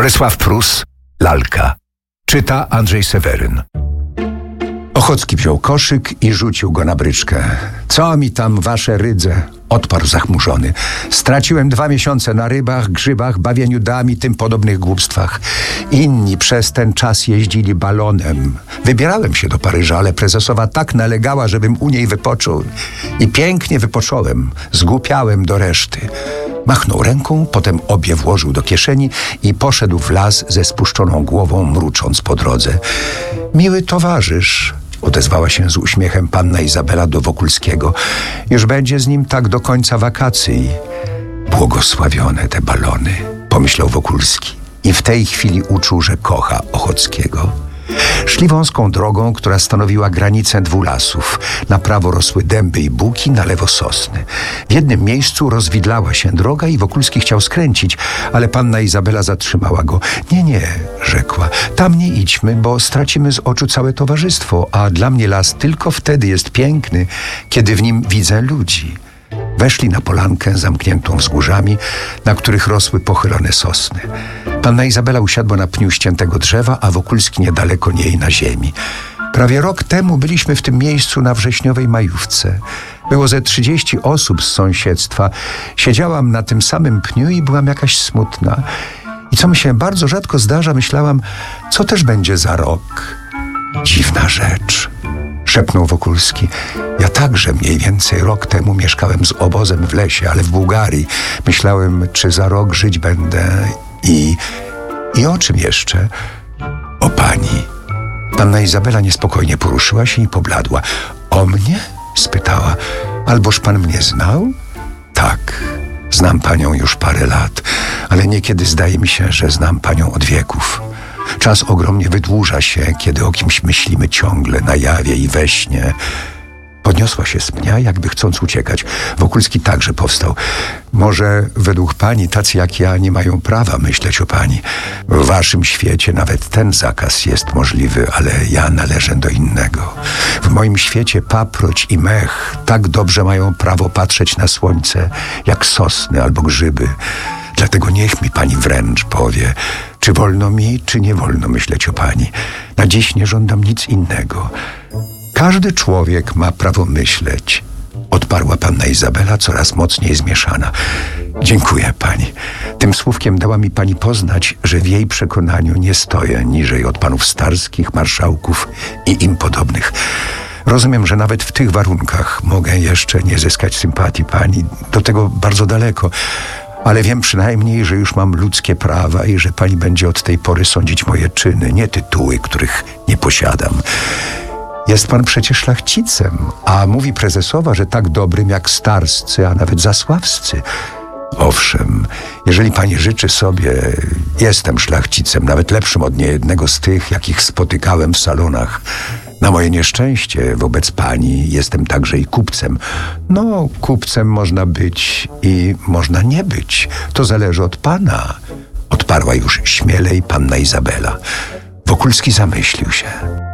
Borysław Prus, Lalka. Czyta Andrzej Seweryn. Ochocki wziął koszyk i rzucił go na bryczkę. Co mi tam wasze rydze? Odparł zachmurzony. Straciłem 2 miesiące na rybach, grzybach, bawieniu dam i tym podobnych głupstwach. Inni przez ten czas jeździli balonem. Wybierałem się do Paryża, ale prezesowa tak nalegała, żebym u niej wypoczął. I pięknie wypocząłem. Zgłupiałem do reszty. Machnął ręką, potem obie włożył do kieszeni i poszedł w las ze spuszczoną głową, mrucząc po drodze. Miły towarzysz, odezwała się z uśmiechem panna Izabela do Wokulskiego. Już będzie z nim tak do końca wakacji. Błogosławione te balony, pomyślał Wokulski. I w tej chwili uczuł, że kocha Ochockiego. Szli wąską drogą, która stanowiła granicę 2 lasów. Na prawo rosły dęby i buki, na lewo sosny. W jednym miejscu rozwidlała się droga i Wokulski chciał skręcić, ale panna Izabela zatrzymała go. Nie, rzekła, tam nie idźmy, bo stracimy z oczu całe towarzystwo, a dla mnie las tylko wtedy jest piękny, kiedy w nim widzę ludzi. Weszli na polankę zamkniętą wzgórzami, na których rosły pochylone sosny. Panna Izabela usiadła na pniu ściętego drzewa, a Wokulski niedaleko niej na ziemi. Prawie rok temu byliśmy w tym miejscu na wrześniowej majówce. Było ze 30 osób z sąsiedztwa. Siedziałam na tym samym pniu i byłam jakaś smutna. I co mi się bardzo rzadko zdarza, myślałam, co też będzie za rok. Dziwna rzecz, szepnął Wokulski. Ja także mniej więcej rok temu mieszkałem z obozem w lesie, ale w Bułgarii. Myślałem, czy za rok żyć będę i o czym jeszcze? O pani. Panna Izabela niespokojnie poruszyła się i pobladła. O mnie? Spytała. Alboż pan mnie znał? Tak, znam panią już parę lat, ale niekiedy zdaje mi się, że znam panią od wieków. Czas ogromnie wydłuża się, kiedy o kimś myślimy ciągle, na jawie i we śnie. Podniosła się z pnia, jakby chcąc uciekać. Wokulski także powstał. Może według pani tacy jak ja nie mają prawa myśleć o pani. W waszym świecie nawet ten zakaz jest możliwy, ale ja należę do innego. W moim świecie paproć i mech tak dobrze mają prawo patrzeć na słońce, jak sosny albo grzyby. Dlatego niech mi pani wręcz powie, czy wolno mi, czy nie wolno myśleć o pani. Na dziś nie żądam nic innego. Każdy człowiek ma prawo myśleć, odparła panna Izabela, coraz mocniej zmieszana. Dziękuję pani. Tym słówkiem dała mi pani poznać, że w jej przekonaniu nie stoję niżej od panów starskich, marszałków i im podobnych. Rozumiem, że nawet w tych warunkach mogę jeszcze nie zyskać sympatii pani, do tego bardzo daleko. Ale wiem przynajmniej, że już mam ludzkie prawa i że pani będzie od tej pory sądzić moje czyny, nie tytuły, których nie posiadam. Jest pan przecież szlachcicem, a mówi prezesowa, że tak dobrym jak starscy, a nawet zasławscy. Owszem, jeżeli pani życzy sobie, jestem szlachcicem, nawet lepszym od niejednego z tych, jakich spotykałem w salonach. Na moje nieszczęście wobec pani jestem także i kupcem. No, kupcem można być i można nie być. To zależy od pana, odparła już śmielej panna Izabela. Wokulski zamyślił się.